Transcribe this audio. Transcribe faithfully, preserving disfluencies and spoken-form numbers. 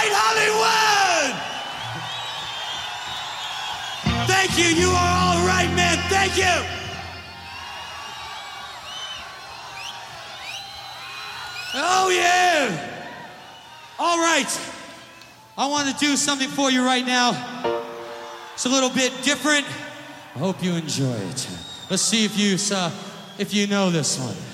right, Hollywood! Thank you, you are all right, man, thank you! Oh, yeah! All right, I want to do something for you right now. It's a little bit different. I hope you enjoy it. Let's see if you, uh, if you know this one.